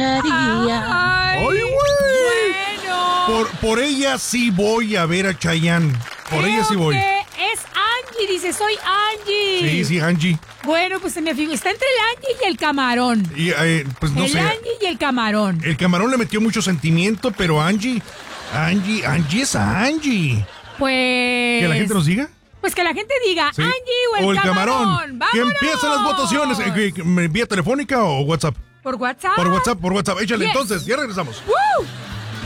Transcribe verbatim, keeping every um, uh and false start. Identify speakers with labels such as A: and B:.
A: pasaría.
B: ¡Ay, güey!
C: Bueno.
B: Por, por ella sí voy a ver a Chayanne. Por
C: Creo
B: ella sí voy.
C: que es Angie, dice, soy Angie.
B: Sí, sí, Angie.
C: Bueno, pues se me figura, está entre el Angie y el camarón.
B: Y, eh, pues no
C: el
B: sé.
C: Angie y el camarón.
B: El camarón le metió mucho sentimiento, pero Angie, Angie, Angie es Angie.
C: Pues...
B: Que la gente nos diga.
C: Pues que la gente diga,
B: Sí.
C: Angie o el, camarón.
B: Que
C: ¡Vámonos!
B: empiecen las votaciones. Eh, que- ¿Me vía telefónica o WhatsApp?
C: ¿Por WhatsApp?
B: Por WhatsApp, por WhatsApp. Échale
C: Yes.
B: entonces, ya regresamos.
C: ¡Woo!